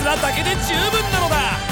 なだけで十分なのだ。